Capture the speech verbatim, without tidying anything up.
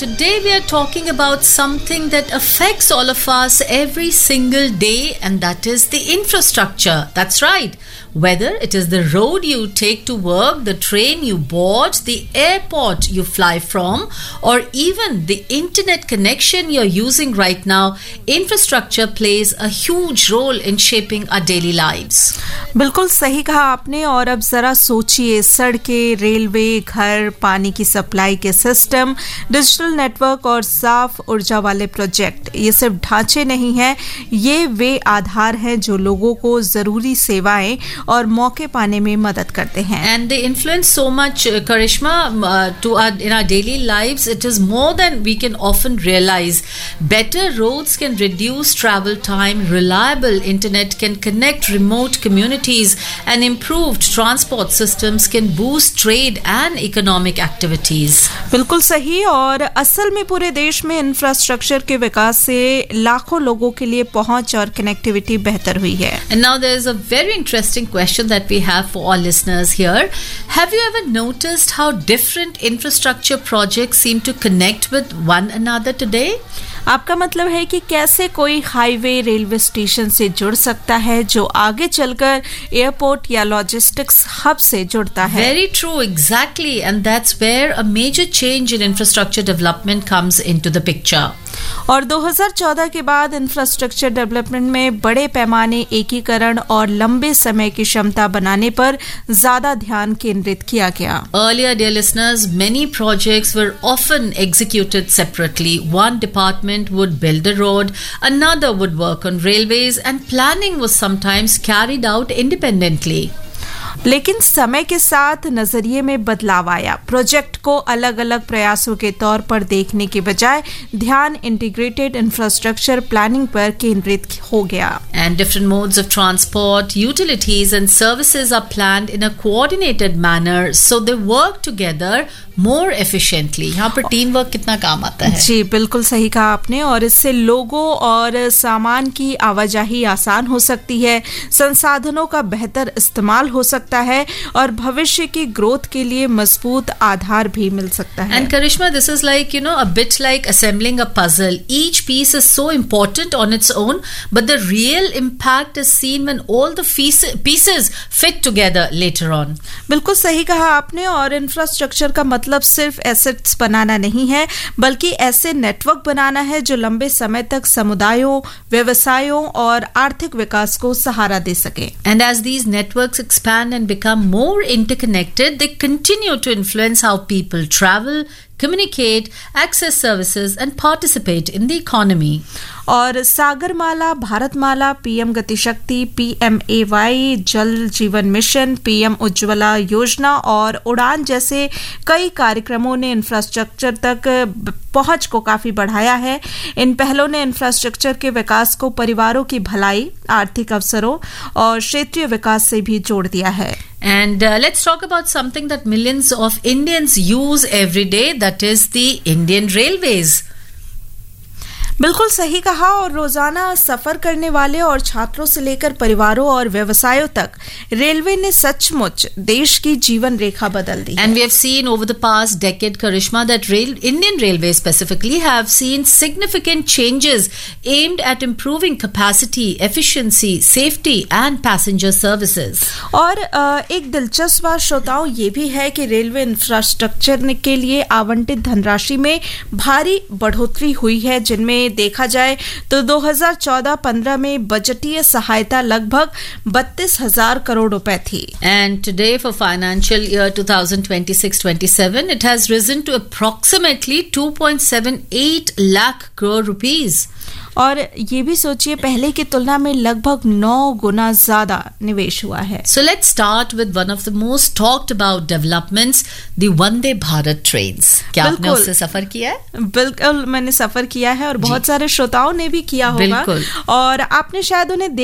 Today we are talking about something that affects all of us every single day, and that is the infrastructure. That's right. Whether it is the road you take to work, the train you board, the airport you fly from, or even the internet connection you're using right now, infrastructure plays a huge role in shaping our daily lives. बिल्कुल सही कहा आपने। और अब जरा सोचिए, सड़कें, railway, घर, पानी की सप्लाई के सिस्टम, डिजिटल नेटवर्क और साफ ऊर्जा वाले प्रोजेक्ट, ये सिर्फ ढांचे नहीं हैं, ये वे आधार हैं जो लोगों को जरूरी सेवाएं और मौके पाने में मदद करते हैं। And they influence so much, uh, Karishma, uh, to our, in our daily lives. It is more than we can often realize. Better roads can reduce travel time, reliable internet can connect remote communities, and improved transport systems can boost trade and economic activities. बिल्कुल सही। और असल में पूरे देश में infrastructure के विकास से लाखों लोगों के लिए पहुंच और कनेक्टिविटी बेहतर हुई है। And now there is a very interesting question that we have for all listeners here. Have you ever noticed how different infrastructure projects seem to connect with one another today? आपका मतलब है कि कैसे कोई highway railway station से जुड़ सकता है जो आगे चलकर एयरपोर्ट या लॉजिस्टिक्स हब से जुड़ता है। Very true, exactly, and that's where a major change in infrastructure development comes into the picture. और दो हज़ार चौदह के बाद इंफ्रास्ट्रक्चर डेवलपमेंट में बड़े पैमाने एकीकरण और लंबे समय की क्षमता बनाने पर ज्यादा ध्यान केंद्रित किया गया। Earlier, dear listeners, many projects were often executed separately. One department would build a road, another would work on railways, and planning was sometimes carried out independently. लेकिन समय के साथ नजरिए में बदलाव आया। प्रोजेक्ट को अलग अलग प्रयासों के तौर पर देखने के बजाय ध्यान इंटीग्रेटेड इंफ्रास्ट्रक्चर प्लानिंग पर केंद्रित हो गया। And different modes of transport, utilities and services are planned in a coordinated manner so they work together more efficiently. यहाँ पर टीम वर्क कितना काम आता है। जी बिल्कुल सही कहा आपने। और इससे लोगों और सामान की आवाजाही आसान हो सकती है, संसाधनों का बेहतर इस्तेमाल हो सकता है और भविष्य की ग्रोथ के लिए मजबूत आधार भी मिल सकता है। And Karishma, this is like, you know, a bit like assembling a puzzle. Each piece is so important on its own, but the real impact is seen when all the pieces fit together later on. बिल्कुल सही कहा आपने। और infrastructure का मतलब सिर्फ assets बनाना नहीं है, बल्कि ऐसे नेटवर्क बनाना है जो लंबे समय तक समुदायों, व्यवसायों और आर्थिक विकास को सहारा दे सके। And as these networks expand and become more interconnected, they continue to influence how people travel, communicate, access services and participate in the economy. और सागरमाला, भारतमाला, पीएम गतिशक्ति, पीएमएवाई, जल जीवन मिशन, पीएम उज्ज्वला योजना और उड़ान जैसे कई कार्यक्रमों ने इंफ्रास्ट्रक्चर तक पहुंच को काफी बढ़ाया है। इन पहलों ने इंफ्रास्ट्रक्चर के विकास को परिवारों की भलाई, आर्थिक अवसरों और क्षेत्रीय विकास से भी जोड़ दिया है। And uh, let's talk about something that millions of Indians use every day, that is the Indian Railways. बिल्कुल सही कहा। और रोजाना सफर करने वाले और छात्रों से लेकर परिवारों और व्यवसायों तक रेलवे ने सचमुच देश की जीवन रेखा बदल दी। And we have seen over the past decade, Karishma, that rail, Indian Railways specifically have seen significant changes aimed at improving capacity, efficiency, safety and passenger services. और एक दिलचस्प बात श्रोताओं ये भी है कि रेलवे इंफ्रास्ट्रक्चर के लिए आवंटित धनराशि में भारी बढ़ोतरी हुई है, जिनमें देखा जाए तो दो हज़ार चौदह पंद्रह में बजटीय सहायता लगभग बत्तीस हजार करोड़ रुपए थी। And today for financial year twenty twenty-six twenty-seven it has risen to approximately two point seven eight lakh crore rupees. और ये भी सोचिए पहले की तुलना में लगभग नौ गुना ज्यादा निवेश हुआ है। So let's start with one of the most talked about developments, the Vande Bharat trains. क्या आपने उससे सफर किया है? बिल्कुल मैंने सफर किया है और बहुत सारे श्रोताओं ने भी किया होगा। और आपने शायद उन्हें